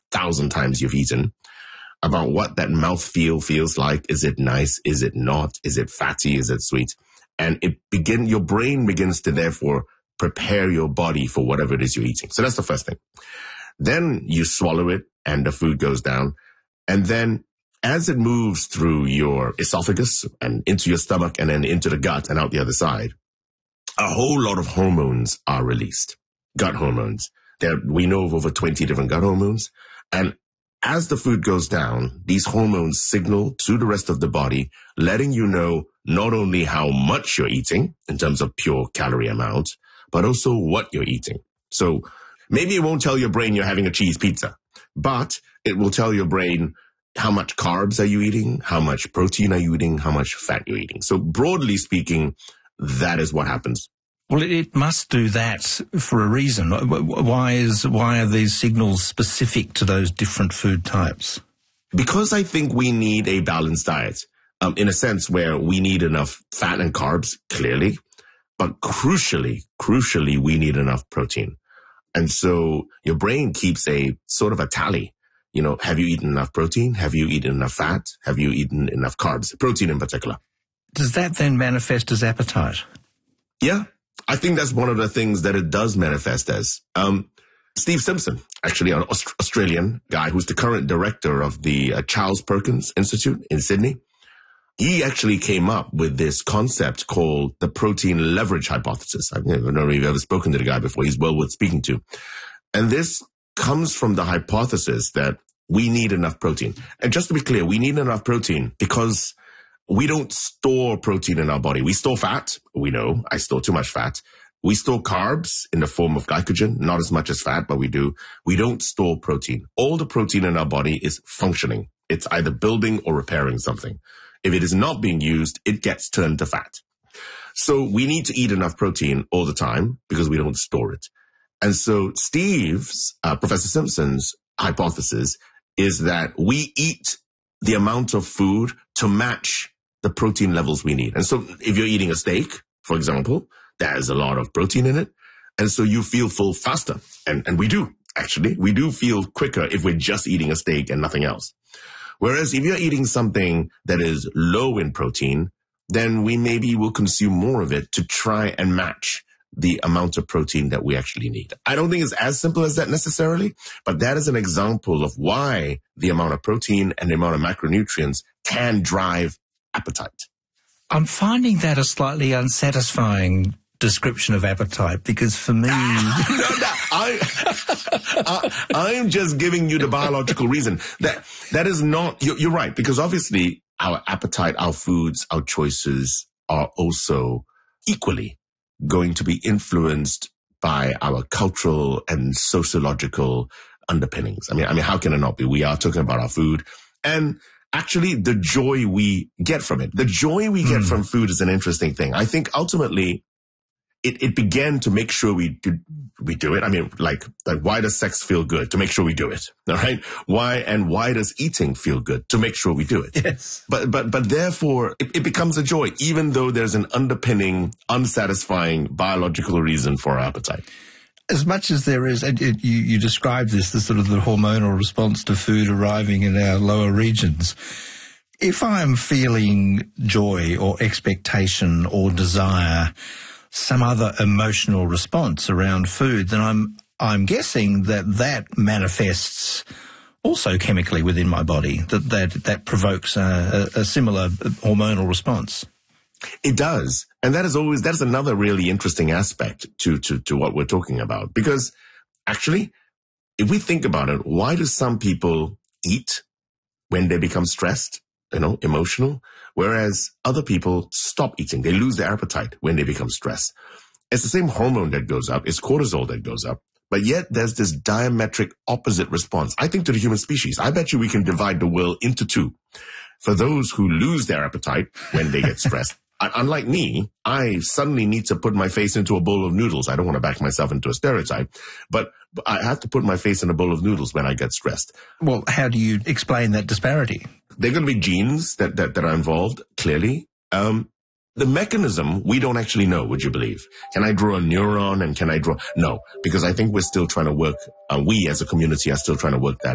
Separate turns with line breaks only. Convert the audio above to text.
1,000 times you've eaten, about what that mouthfeel feels like. Is it nice? Is it not? Is it fatty? Is it sweet? And your brain begins to therefore prepare your body for whatever it is you're eating. So that's the first thing. Then you swallow it and the food goes down. And then as it moves through your esophagus and into your stomach and then into the gut and out the other side, a whole lot of hormones are released. Gut hormones. We know of over 20 different gut hormones. And as the food goes down, these hormones signal to the rest of the body, letting you know not only how much you're eating in terms of pure calorie amount, but also what you're eating. So maybe it won't tell your brain you're having a cheese pizza, but it will tell your brain how much carbs are you eating, how much protein are you eating, how much fat you're eating. So broadly speaking, that is what happens.
Well, it must do that for a reason. Why are these signals specific to those different food types?
Because I think we need a balanced diet, in a sense where we need enough fat and carbs, clearly, but crucially, we need enough protein. And so your brain keeps a sort of a tally. You know, have you eaten enough protein? Have you eaten enough fat? Have you eaten enough carbs? Protein in particular.
Does that then manifest as appetite?
Yeah, I think that's one of the things that it does manifest as. Steve Simpson, actually an Australian guy who's the current director of the Charles Perkins Institute in Sydney, he actually came up with this concept called the protein leverage hypothesis. I don't know if you've ever spoken to the guy before. He's well worth speaking to. And this comes from the hypothesis that we need enough protein. And just to be clear, we need enough protein because we don't store protein in our body. We store fat. We know I store too much fat. We store carbs in the form of glycogen, not as much as fat, but we do. We don't store protein. All the protein in our body is functioning. It's either building or repairing something. If it is not being used, it gets turned to fat. So we need to eat enough protein all the time because we don't store it. And so Professor Simpson's hypothesis is that we eat the amount of food to match the protein levels we need. And so if you're eating a steak, for example, there's a lot of protein in it. And so you feel full faster. And we do, actually. We do feel quicker if we're just eating a steak and nothing else. Whereas if you're eating something that is low in protein, then we maybe will consume more of it to try and match the amount of protein that we actually need. I don't think it's as simple as that necessarily, but that is an example of why the amount of protein and the amount of macronutrients can drive appetite.
I'm finding that a slightly unsatisfying description of appetite because for me...
I am just giving you the biological reason. That is not... You're right, because obviously our appetite, our foods, our choices are also equally going to be influenced by our cultural and sociological underpinnings. I mean, how can it not be? We are talking about our food and actually the joy we get from it. The joy we get from food is an interesting thing. I think ultimately it began to make sure we do it. I mean, like why does sex feel good? To make sure we do it. All right. Why does eating feel good? To make sure we do it.
Yes.
But therefore it becomes a joy, even though there's an underpinning, unsatisfying biological reason for our appetite.
As much as there is, and you described this, the sort of the hormonal response to food arriving in our lower regions. If I'm feeling joy or expectation or desire, some other emotional response around food, then I'm guessing that manifests also chemically within my body, that provokes a similar hormonal response.
It does. And that is another really interesting aspect to what we're talking about. Because actually, if we think about it, why do some people eat when they become stressed, emotional, whereas other people stop eating? They lose their appetite when they become stressed. It's the same hormone that goes up. It's cortisol that goes up. But yet there's this diametric opposite response, I think, to the human species. I bet you we can divide the world into two. For those who lose their appetite when they get stressed, unlike me, I suddenly need to put my face into a bowl of noodles. I don't want to back myself into a stereotype, but I have to put my face in a bowl of noodles when I get stressed.
Well, how do you explain that disparity?
There are going to be genes that are involved, clearly. The mechanism, we don't actually know, would you believe? Can I draw a neuron and can I draw? No, because I think we're still trying to work, we as a community are still trying to work that